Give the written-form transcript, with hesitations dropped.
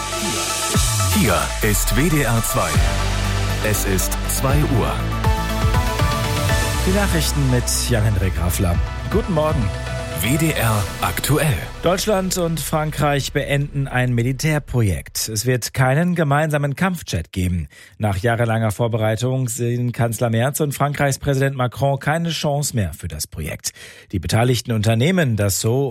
Hier ist WDR 2. Es ist 2 Uhr. Die Nachrichten mit Jan-Hendrik Raffler. Guten Morgen. WDR aktuell. Deutschland und Frankreich beenden ein Militärprojekt. Es wird keinen gemeinsamen Kampfjet geben. Nach jahrelanger Vorbereitung sehen Kanzler Merz und Frankreichs Präsident Macron keine Chance mehr für das Projekt. Die beteiligten Unternehmen, Dassault